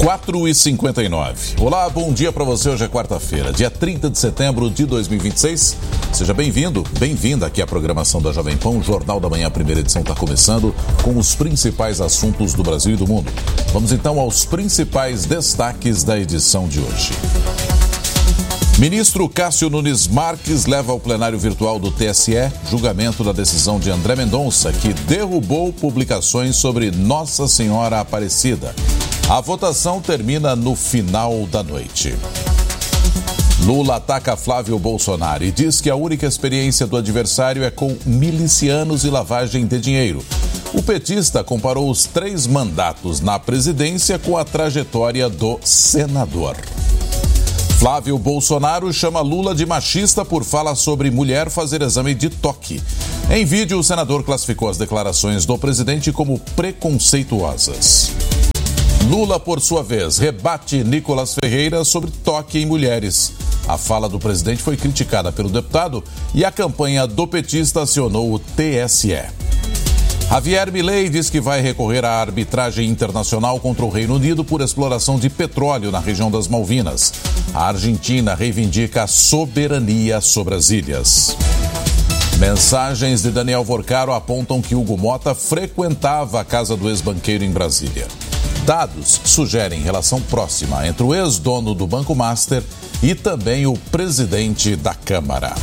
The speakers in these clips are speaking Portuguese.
4h59. Olá, bom dia para você. Hoje é quarta-feira, dia 30 de setembro de 2026. Seja bem-vindo, bem-vinda aqui à programação da Jovem Pan. O Jornal da Manhã, a primeira edição, está começando com os principais assuntos do Brasil e do mundo. Vamos então aos principais destaques da edição de hoje. Ministro Cássio Nunes Marques leva ao plenário virtual do TSE julgamento da decisão de André Mendonça, que derrubou publicações sobre Nossa Senhora Aparecida. A votação termina no final da noite. Lula ataca Flávio Bolsonaro e diz que a única experiência do adversário é com milicianos e lavagem de dinheiro. O petista comparou os 3 mandatos na presidência com a trajetória do senador. Flávio Bolsonaro chama Lula de machista por fala sobre mulher fazer exame de toque. Em vídeo, o senador classificou as declarações do presidente como preconceituosas. Lula, por sua vez, rebate Nicolas Ferreira sobre toque em mulheres. A fala do presidente foi criticada pelo deputado e a campanha do petista acionou o TSE. Javier Milei diz que vai recorrer à arbitragem internacional contra o Reino Unido por exploração de petróleo na região das Malvinas. A Argentina reivindica a soberania sobre as ilhas. Mensagens de Daniel Vorcaro apontam que Hugo Mota frequentava a casa do ex-banqueiro em Brasília. Dados sugerem relação próxima entre o ex-dono do Banco Master e também o presidente da Câmara.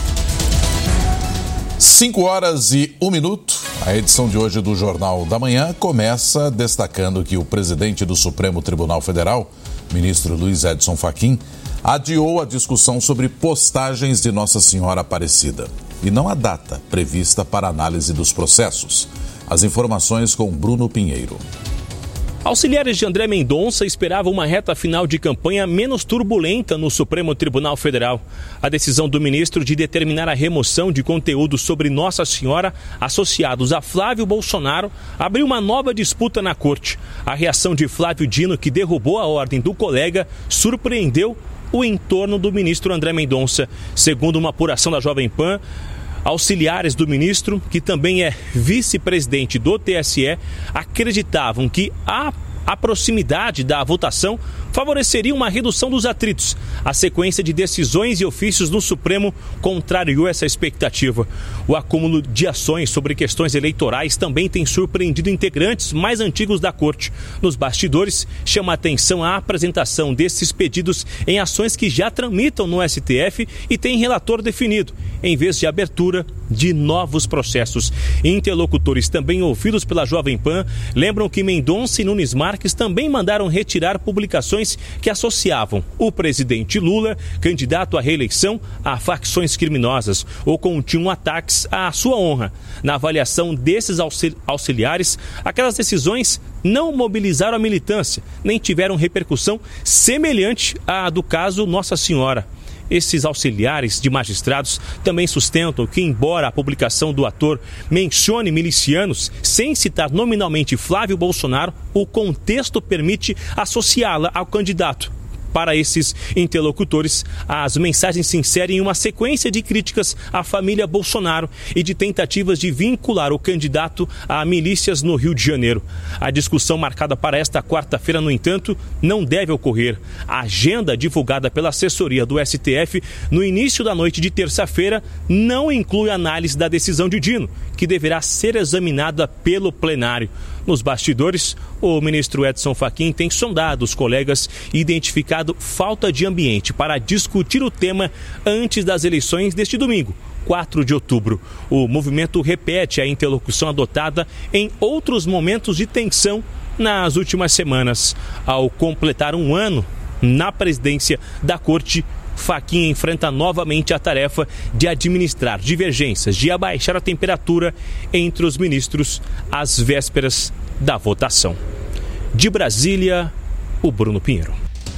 5h01. A edição de hoje do Jornal da Manhã começa destacando que o presidente do Supremo Tribunal Federal, ministro Luiz Edson Fachin, adiou a discussão sobre postagens de Nossa Senhora Aparecida e não a data prevista para análise dos processos. As informações com Bruno Pinheiro. Auxiliares de André Mendonça esperavam uma reta final de campanha menos turbulenta no Supremo Tribunal Federal. A decisão do ministro de determinar a remoção de conteúdo sobre Nossa Senhora associados a Flávio Bolsonaro abriu uma nova disputa na corte. A reação de Flávio Dino, que derrubou a ordem do colega, surpreendeu o entorno do ministro André Mendonça. Segundo uma apuração da Jovem Pan, auxiliares do ministro, que também é vice-presidente do TSE, acreditavam que a proximidade da votação favoreceria uma redução dos atritos. A sequência de decisões e ofícios do Supremo contrariou essa expectativa. O acúmulo de ações sobre questões eleitorais também tem surpreendido integrantes mais antigos da corte. Nos bastidores, chama a atenção a apresentação desses pedidos em ações que já tramitam no STF e têm relator definido, em vez de abertura de novos processos. Interlocutores também ouvidos pela Jovem Pan lembram que Mendonça e Nunes Marques também mandaram retirar publicações que associavam o presidente Lula, candidato à reeleição, a facções criminosas ou continham ataques à sua honra. Na avaliação desses auxiliares, aquelas decisões não mobilizaram a militância, nem tiveram repercussão semelhante à do caso Nossa Senhora. Esses auxiliares de magistrados também sustentam que, embora a publicação do ator mencione milicianos, sem citar nominalmente Flávio Bolsonaro, o contexto permite associá-la ao candidato. Para esses interlocutores, as mensagens se inserem em uma sequência de críticas à família Bolsonaro e de tentativas de vincular o candidato a milícias no Rio de Janeiro. A discussão marcada para esta quarta-feira, no entanto, não deve ocorrer. A agenda divulgada pela assessoria do STF no início da noite de terça-feira não inclui análise da decisão de Dino, que deverá ser examinada pelo plenário. Nos bastidores, o ministro Edson Fachin tem sondado os colegas e identificado falta de ambiente para discutir o tema antes das eleições deste domingo, 4 de outubro. O movimento repete a interlocução adotada em outros momentos de tensão nas últimas semanas. Ao completar um ano na presidência da Corte, Fachin enfrenta novamente a tarefa de administrar divergências, de abaixar a temperatura entre os ministros às vésperas da votação. De Brasília, o Bruno Pinheiro.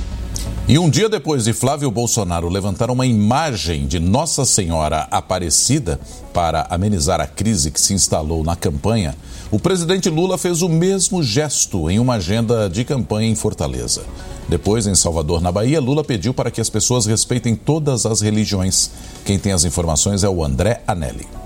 E um dia depois de Flávio Bolsonaro levantar uma imagem de Nossa Senhora Aparecida para amenizar a crise que se instalou na campanha, o presidente Lula fez o mesmo gesto em uma agenda de campanha em Fortaleza. Depois, em Salvador, na Bahia, Lula pediu para que as pessoas respeitem todas as religiões. Quem tem as informações é o André Anelli.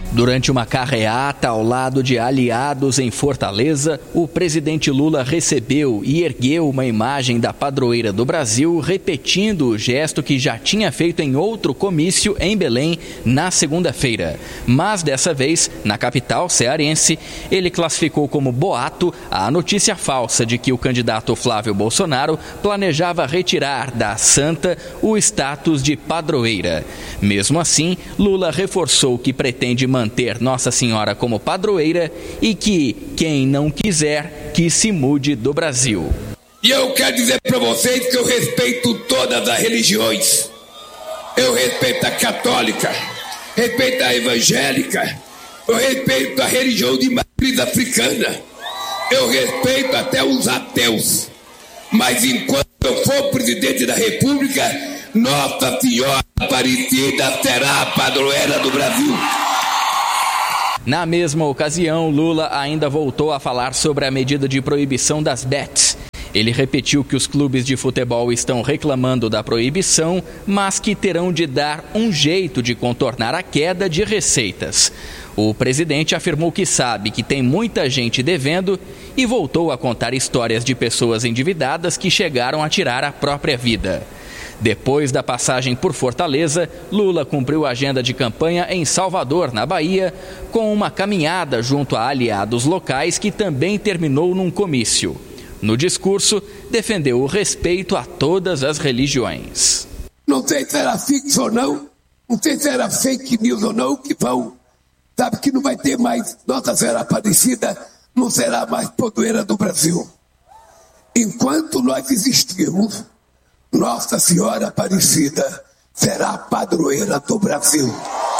Durante uma carreata ao lado de aliados em Fortaleza, o presidente Lula recebeu e ergueu uma imagem da padroeira do Brasil, repetindo o gesto que já tinha feito em outro comício em Belém na segunda-feira. Mas dessa vez, na capital cearense, ele classificou como boato a notícia falsa de que o candidato Flávio Bolsonaro planejava retirar da santa o status de padroeira. Mesmo assim, Lula reforçou que pretende manter Nossa Senhora como padroeira e que quem não quiser, que se mude do Brasil. E eu quero dizer para vocês que eu respeito todas as religiões. Eu respeito a católica, respeito a evangélica, eu respeito a religião de matriz africana, eu respeito até os ateus. Mas enquanto eu for presidente da República, Nossa Senhora Aparecida será a padroeira do Brasil. Na mesma ocasião, Lula ainda voltou a falar sobre a medida de proibição das bets. Ele repetiu que os clubes de futebol estão reclamando da proibição, mas que terão de dar um jeito de contornar a queda de receitas. O presidente afirmou que sabe que tem muita gente devendo e voltou a contar histórias de pessoas endividadas que chegaram a tirar a própria vida. Depois da passagem por Fortaleza, Lula cumpriu a agenda de campanha em Salvador, na Bahia, com uma caminhada junto a aliados locais que também terminou num comício. No discurso, defendeu o respeito a todas as religiões. Não sei se era fixo ou não sei se era fake news ou não, que vão. Sabe que não vai ter mais Nossa Senhora Aparecida, não será mais padroeira do Brasil. Enquanto nós existirmos, Nossa Senhora Aparecida será a padroeira do Brasil.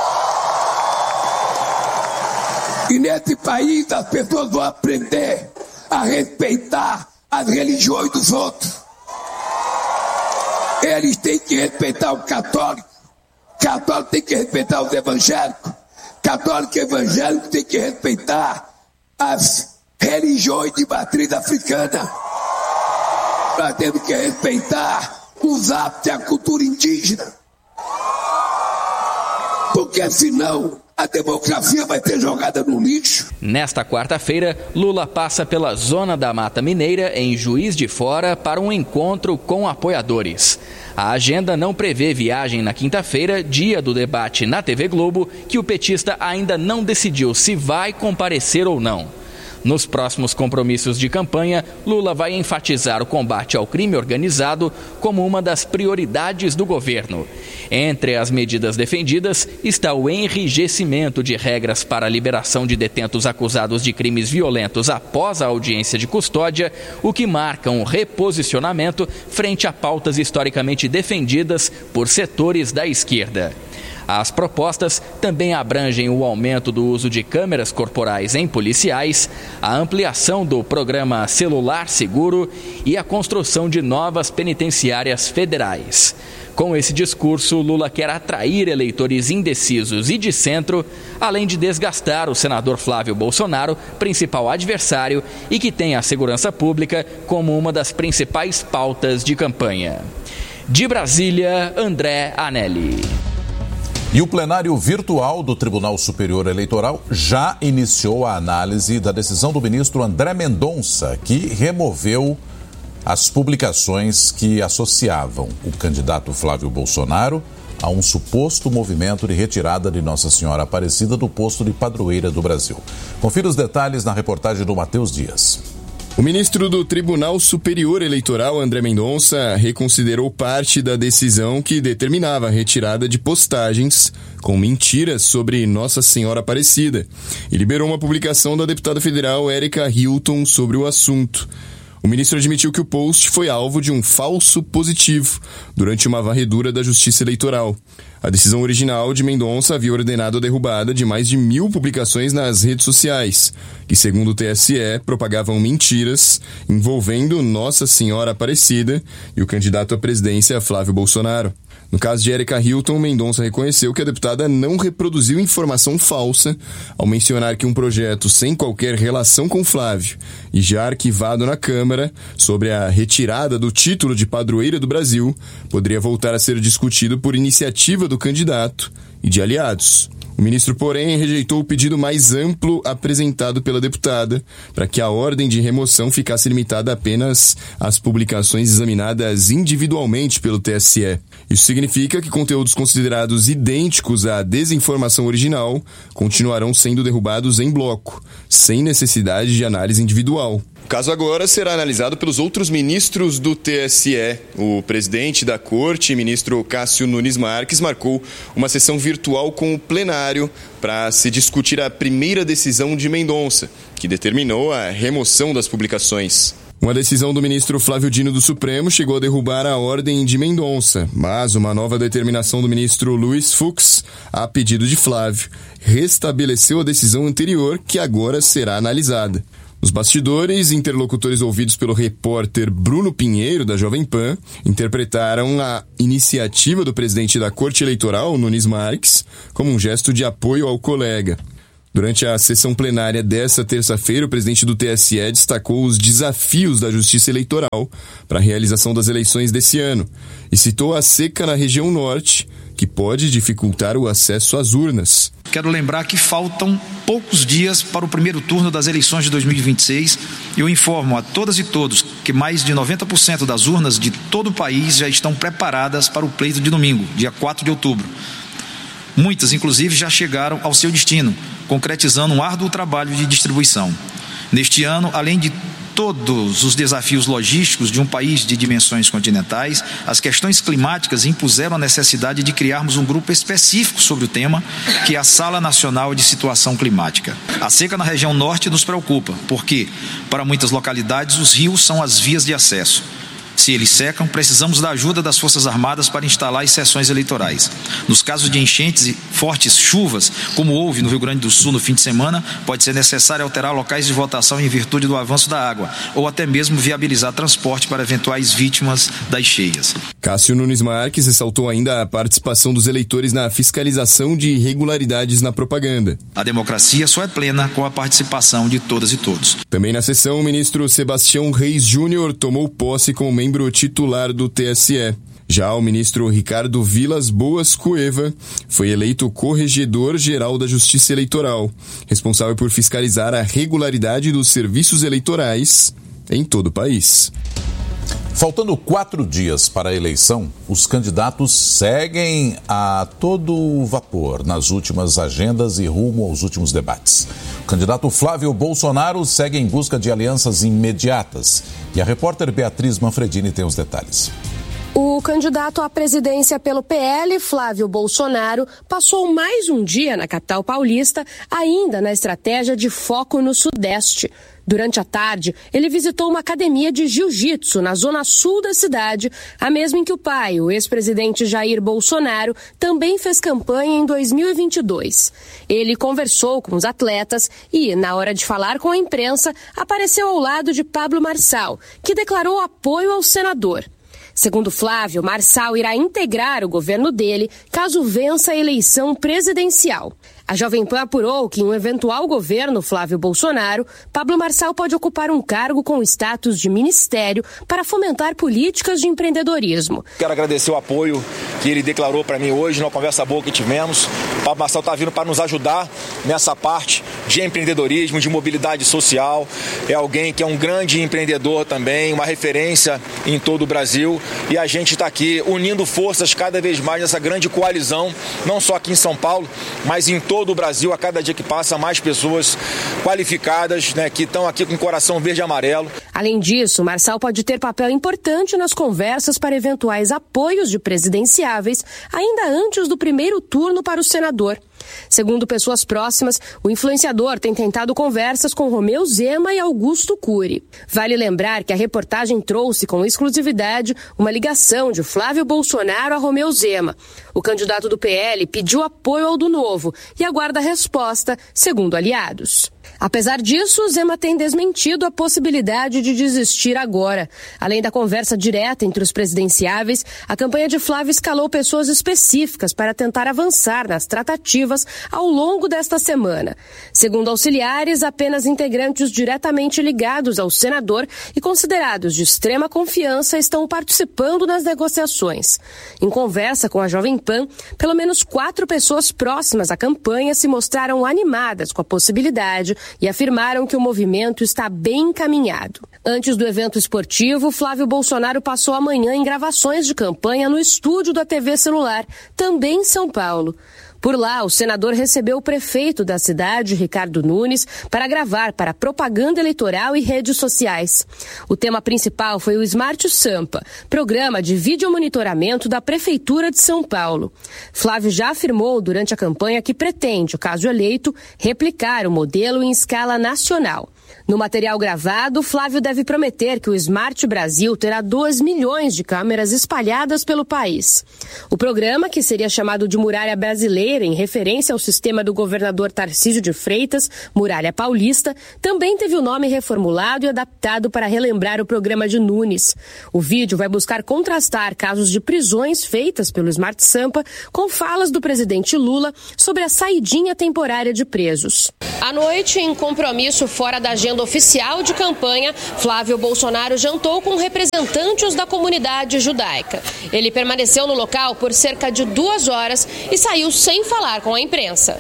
E nesse país as pessoas vão aprender a respeitar as religiões dos outros. Eles têm que respeitar o católico tem que respeitar os evangélicos, católico e evangélico tem que respeitar as religiões de matriz africana. Nós temos que respeitar os hábitos e a cultura indígena. Porque senão a democracia vai ser jogada no lixo. Nesta quarta-feira, Lula passa pela Zona da Mata Mineira, em Juiz de Fora, para um encontro com apoiadores. A agenda não prevê viagem na quinta-feira, dia do debate na TV Globo, que o petista ainda não decidiu se vai comparecer ou não. Nos próximos compromissos de campanha, Lula vai enfatizar o combate ao crime organizado como uma das prioridades do governo. Entre as medidas defendidas está o enrijecimento de regras para a liberação de detentos acusados de crimes violentos após a audiência de custódia, o que marca um reposicionamento frente a pautas historicamente defendidas por setores da esquerda. As propostas também abrangem o aumento do uso de câmeras corporais em policiais, a ampliação do programa Celular Seguro e a construção de novas penitenciárias federais. Com esse discurso, Lula quer atrair eleitores indecisos e de centro, além de desgastar o senador Flávio Bolsonaro, principal adversário, e que tem a segurança pública como uma das principais pautas de campanha. De Brasília, André Anelli. E o plenário virtual do Tribunal Superior Eleitoral já iniciou a análise da decisão do ministro André Mendonça, que removeu as publicações que associavam o candidato Flávio Bolsonaro a um suposto movimento de retirada de Nossa Senhora Aparecida do posto de padroeira do Brasil. Confira os detalhes na reportagem do Matheus Dias. O ministro do Tribunal Superior Eleitoral, André Mendonça, reconsiderou parte da decisão que determinava a retirada de postagens com mentiras sobre Nossa Senhora Aparecida e liberou uma publicação da deputada federal Érica Hilton sobre o assunto. O ministro admitiu que o post foi alvo de um falso positivo durante uma varredura da Justiça Eleitoral. A decisão original de Mendonça havia ordenado a derrubada de mais de 1.000 publicações nas redes sociais, que, segundo o TSE, propagavam mentiras envolvendo Nossa Senhora Aparecida e o candidato à presidência Flávio Bolsonaro. No caso de Érica Hilton, Mendonça reconheceu que a deputada não reproduziu informação falsa ao mencionar que um projeto sem qualquer relação com Flávio e já arquivado na Câmara sobre a retirada do título de padroeira do Brasil poderia voltar a ser discutido por iniciativa do candidato e de aliados. O ministro, porém, rejeitou o pedido mais amplo apresentado pela deputada para que a ordem de remoção ficasse limitada apenas às publicações examinadas individualmente pelo TSE. Isso significa que conteúdos considerados idênticos à desinformação original continuarão sendo derrubados em bloco, sem necessidade de análise individual. O caso agora será analisado pelos outros ministros do TSE. O presidente da Corte, ministro Cássio Nunes Marques, marcou uma sessão virtual com o plenário para se discutir a primeira decisão de Mendonça, que determinou a remoção das publicações. Uma decisão do ministro Flávio Dino do Supremo chegou a derrubar a ordem de Mendonça, mas uma nova determinação do ministro Luiz Fux, a pedido de Flávio, restabeleceu a decisão anterior, que agora será analisada. Nos bastidores, interlocutores ouvidos pelo repórter Bruno Pinheiro, da Jovem Pan, interpretaram a iniciativa do presidente da Corte Eleitoral, Nunes Marques, como um gesto de apoio ao colega. Durante a sessão plenária desta terça-feira, o presidente do TSE destacou os desafios da Justiça Eleitoral para a realização das eleições desse ano e citou a seca na região norte, que pode dificultar o acesso às urnas. Quero lembrar que faltam poucos dias para o primeiro turno das eleições de 2026 e eu informo a todas e todos que mais de 90% das urnas de todo o país já estão preparadas para o pleito de domingo, dia 4 de outubro. Muitas, inclusive, já chegaram ao seu destino, concretizando um árduo trabalho de distribuição. Neste ano, além de todos os desafios logísticos de um país de dimensões continentais, as questões climáticas impuseram a necessidade de criarmos um grupo específico sobre o tema, que é a Sala Nacional de Situação Climática. A seca na região norte nos preocupa, porque, para muitas localidades, os rios são as vias de acesso. Se eles secam, precisamos da ajuda das Forças Armadas para instalar as sessões eleitorais. Nos casos de enchentes e fortes chuvas, como houve no Rio Grande do Sul no fim de semana, pode ser necessário alterar locais de votação em virtude do avanço da água, ou até mesmo viabilizar transporte para eventuais vítimas das cheias. Cássio Nunes Marques ressaltou ainda a participação dos eleitores na fiscalização de irregularidades na propaganda. A democracia só é plena com a participação de todas e todos. Também na sessão, o ministro Sebastião Reis Júnior tomou posse como membro titular do TSE. Já o ministro Ricardo Vilas Boas Cueva foi eleito corregedor-geral da Justiça Eleitoral, responsável por fiscalizar a regularidade dos serviços eleitorais em todo o país. Faltando 4 dias para a eleição, os candidatos seguem a todo vapor nas últimas agendas e rumo aos últimos debates. O candidato Flávio Bolsonaro segue em busca de alianças imediatas. E a repórter Beatriz Manfredini tem os detalhes. O candidato à presidência pelo PL, Flávio Bolsonaro, passou mais um dia na capital paulista, ainda na estratégia de foco no Sudeste. Durante a tarde, ele visitou uma academia de jiu-jitsu na zona sul da cidade, a mesma em que o pai, o ex-presidente Jair Bolsonaro, também fez campanha em 2022. Ele conversou com os atletas e, na hora de falar com a imprensa, apareceu ao lado de Pablo Marçal, que declarou apoio ao senador. Segundo Flávio, Marçal irá integrar o governo dele caso vença a eleição presidencial. A Jovem Pan apurou que em um eventual governo Flávio Bolsonaro, Pablo Marçal pode ocupar um cargo com status de ministério para fomentar políticas de empreendedorismo. Quero agradecer o apoio que ele declarou para mim hoje, numa conversa boa que tivemos. O Pablo Marçal está vindo para nos ajudar nessa parte de empreendedorismo, de mobilidade social. É alguém que é um grande empreendedor também, uma referência em todo o Brasil. E a gente está aqui unindo forças cada vez mais nessa grande coalizão, não só aqui em São Paulo, mas em todo o Brasil. A cada dia que passa, mais pessoas qualificadas, que estão aqui com o coração verde e amarelo. Além disso, Marçal pode ter papel importante nas conversas para eventuais apoios de presidenciáveis, ainda antes do primeiro turno para o senador. Segundo pessoas próximas, o influenciador tem tentado conversas com Romeu Zema e Augusto Cury. Vale lembrar que a reportagem trouxe com exclusividade uma ligação de Flávio Bolsonaro a Romeu Zema. O candidato do PL pediu apoio ao do Novo e aguarda a resposta, segundo aliados. Apesar disso, Zema tem desmentido a possibilidade de desistir agora. Além da conversa direta entre os presidenciáveis, a campanha de Flávio escalou pessoas específicas para tentar avançar nas tratativas ao longo desta semana. Segundo auxiliares, apenas integrantes diretamente ligados ao senador e considerados de extrema confiança estão participando das negociações. Em conversa com a Jovem Pan, pelo menos 4 pessoas próximas à campanha se mostraram animadas com a possibilidade e afirmaram que o movimento está bem encaminhado. Antes do evento esportivo, Flávio Bolsonaro passou a manhã em gravações de campanha no estúdio da TV Celular, também em São Paulo. Por lá, o senador recebeu o prefeito da cidade, Ricardo Nunes, para gravar para propaganda eleitoral e redes sociais. O tema principal foi o Smart Sampa, programa de videomonitoramento da Prefeitura de São Paulo. Flávio já afirmou durante a campanha que pretende, caso eleito, replicar o modelo em escala nacional. No material gravado, Flávio deve prometer que o Smart Brasil terá 2 milhões de câmeras espalhadas pelo país. O programa, que seria chamado de Muralha Brasileira, em referência ao sistema do governador Tarcísio de Freitas, Muralha Paulista, também teve o nome reformulado e adaptado para relembrar o programa de Nunes. O vídeo vai buscar contrastar casos de prisões feitas pelo Smart Sampa com falas do presidente Lula sobre a saidinha temporária de presos. À noite, em compromisso fora da agenda oficial de campanha, Flávio Bolsonaro jantou com representantes da comunidade judaica. Ele permaneceu no local por cerca de 2 horas e saiu sem falar com a imprensa.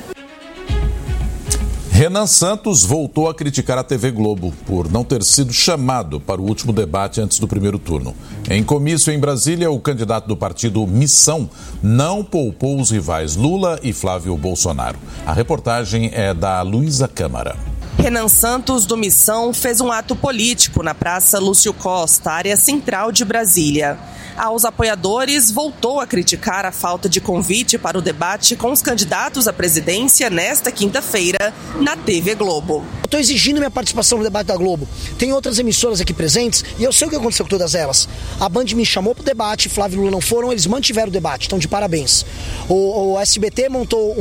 Renan Santos voltou a criticar a TV Globo por não ter sido chamado para o último debate antes do primeiro turno. Em comício em Brasília, o candidato do partido Missão não poupou os rivais Lula e Flávio Bolsonaro. A reportagem é da Luísa Câmara. Renan Santos, do Missão, fez um ato político na Praça Lúcio Costa, área central de Brasília. Aos apoiadores, voltou a criticar a falta de convite para o debate com os candidatos à presidência nesta quinta-feira na TV Globo. Estou exigindo minha participação no debate da Globo. Tem outras emissoras aqui presentes e eu sei o que aconteceu com todas elas. A Band me chamou para o debate, Flávio e Lula não foram, eles mantiveram o debate, então de parabéns. O SBT montou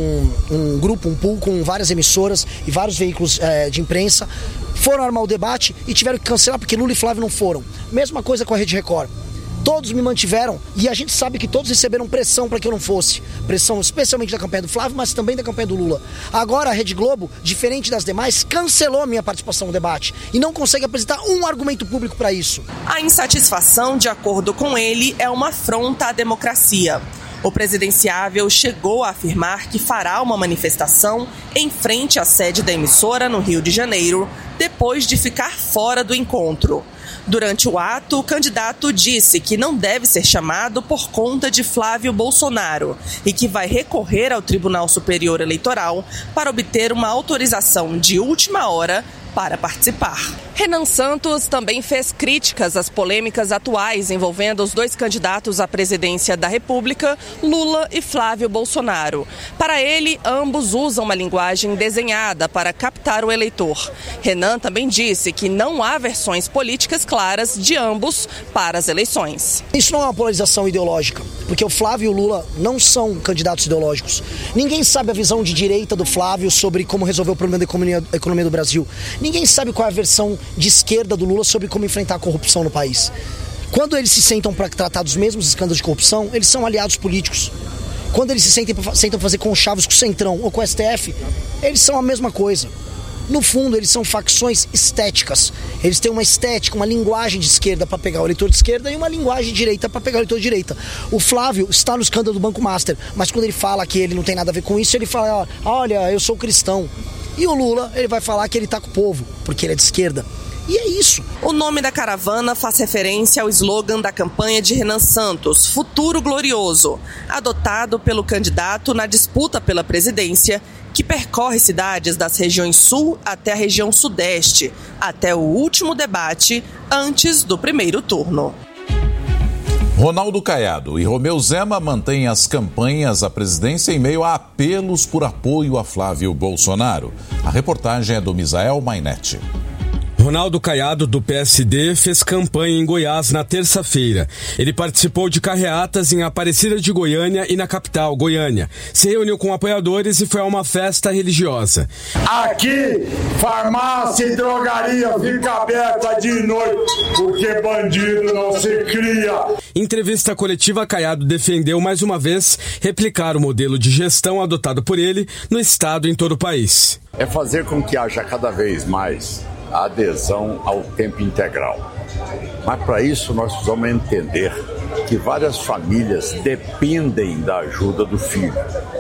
um grupo, um pool com várias emissoras e vários veículos de imprensa, foram armar o debate e tiveram que cancelar porque Lula e Flávio não foram. Mesma coisa com a Rede Record. Todos me mantiveram e a gente sabe que todos receberam pressão para que eu não fosse. Pressão especialmente da campanha do Flávio, mas também da campanha do Lula. Agora a Rede Globo, diferente das demais, cancelou a minha participação no debate e não consegue apresentar um argumento público para isso. A insatisfação, de acordo com ele, é uma afronta à democracia. O presidenciável chegou a afirmar que fará uma manifestação em frente à sede da emissora no Rio de Janeiro, depois de ficar fora do encontro. Durante o ato, o candidato disse que não deve ser chamado por conta de Flávio Bolsonaro e que vai recorrer ao Tribunal Superior Eleitoral para obter uma autorização de última hora para participar. Renan Santos também fez críticas às polêmicas atuais envolvendo os 2 candidatos à presidência da República, Lula e Flávio Bolsonaro. Para ele, ambos usam uma linguagem desenhada para captar o eleitor. Renan também disse que não há versões políticas claras de ambos para as eleições. Isso não é uma polarização ideológica, porque o Flávio e o Lula não são candidatos ideológicos. Ninguém sabe a visão de direita do Flávio sobre como resolver o problema da economia do Brasil. Ninguém sabe qual é a versão de esquerda do Lula sobre como enfrentar a corrupção no país. Quando eles se sentam para tratar dos mesmos escândalos de corrupção, eles são aliados políticos. Quando eles se sentam para fazer conchavos com o Centrão ou com o STF, eles são a mesma coisa. No fundo, eles são facções estéticas. Eles têm uma estética, uma linguagem de esquerda para pegar o eleitor de esquerda e uma linguagem de direita para pegar o eleitor de direita. O Flávio está no escândalo do Banco Master, mas quando ele fala que ele não tem nada a ver com isso, ele fala, olha, eu sou cristão. E o Lula, ele vai falar que ele está com o povo, porque ele é de esquerda. E é isso. O nome da caravana faz referência ao slogan da campanha de Renan Santos, Futuro Glorioso, adotado pelo candidato na disputa pela presidência, que percorre cidades das regiões sul até a região sudeste, até o último debate antes do primeiro turno. Ronaldo Caiado e Romeu Zema mantêm as campanhas à presidência em meio a apelos por apoio a Flávio Bolsonaro. A reportagem é do Misael Mainetti. Ronaldo Caiado, do PSD, fez campanha em Goiás na terça-feira. Ele participou de carreatas em Aparecida de Goiânia e na capital, Goiânia. Se reuniu com apoiadores e foi a uma festa religiosa. Aqui, farmácia e drogaria fica aberta de noite, porque bandido não se cria. Em entrevista coletiva, Caiado defendeu mais uma vez replicar o modelo de gestão adotado por ele no estado e em todo o país. É fazer com que haja cada vez mais a adesão ao tempo integral. Mas para isso nós precisamos entender que várias famílias dependem da ajuda do filho.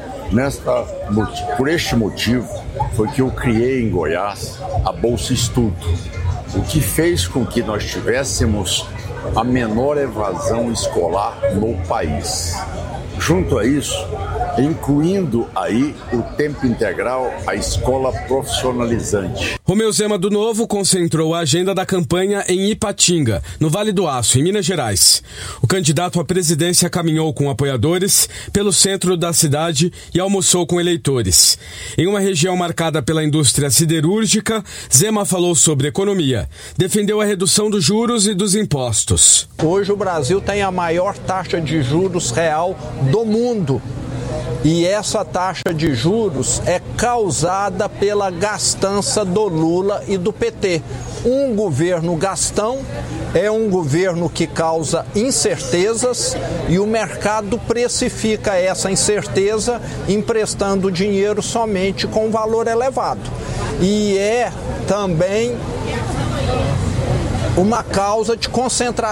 Por este motivo foi que eu criei em Goiás a Bolsa Estudo, o que fez com que nós tivéssemos a menor evasão escolar no país. Junto a isso, incluindo aí o tempo integral, a escola profissionalizante. Romeu Zema do Novo concentrou a agenda da campanha em Ipatinga, no Vale do Aço, em Minas Gerais. O candidato à presidência caminhou com apoiadores pelo centro da cidade e almoçou com eleitores. Em uma região marcada pela indústria siderúrgica, Zema falou sobre economia. Defendeu a redução dos juros e dos impostos. Hoje o Brasil tem a maior taxa de juros real do mundo. E essa taxa de juros é causada pela gastança do Lula e do PT. Um governo gastão é um governo que causa incertezas e o mercado precifica essa incerteza emprestando dinheiro somente com valor elevado. E é também uma causa de concentração